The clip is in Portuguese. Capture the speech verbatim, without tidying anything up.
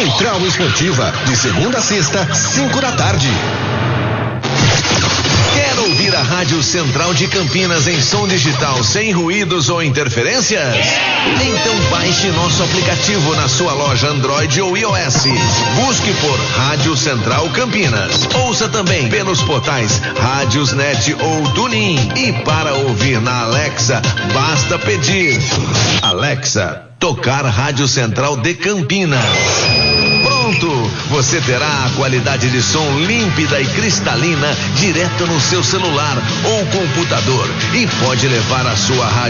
Central Esportiva, de segunda a sexta, cinco da tarde. Quer ouvir a Rádio Central de Campinas em som digital sem ruídos ou interferências? Então baixe nosso aplicativo na sua loja Android ou iOS. Busque por Rádio Central Campinas. Ouça também pelos portais Rádiosnet ou TuneIn. E para ouvir na Alexa, basta pedir: Alexa, tocar Rádio Central de Campinas. Pronto, você terá a qualidade de som límpida e cristalina direto no seu celular ou computador e pode levar a sua rádio